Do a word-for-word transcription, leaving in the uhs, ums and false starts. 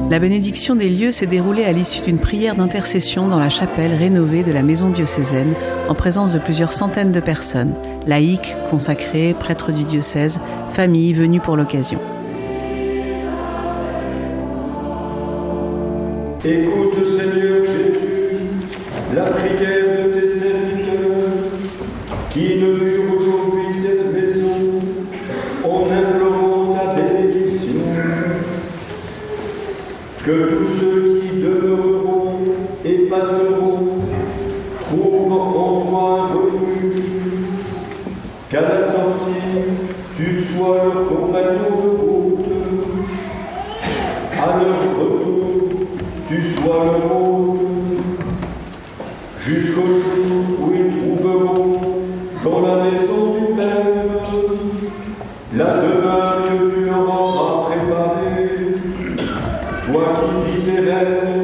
La bénédiction des lieux s'est déroulée à l'issue d'une prière d'intercession dans la chapelle rénovée de la maison diocésaine, en présence de plusieurs centaines de personnes, laïcs, consacrés, prêtres du diocèse, familles venues pour l'occasion. Écoute, Seigneur Jésus, la prière de tes serviteurs, qui inaugurent aujourd'hui cette maison, en implorant ta bénédiction. Que tous ceux qui demeureront et passeront trouvent en toi un refuge, qu'à la sortie, tu sois leur compagnon de route, à leur retour, tu sois leur hôte, jusqu'au jour où ils trouveront dans la maison du Père la demeure que tu leur auras préparée, toi qui vis et règnes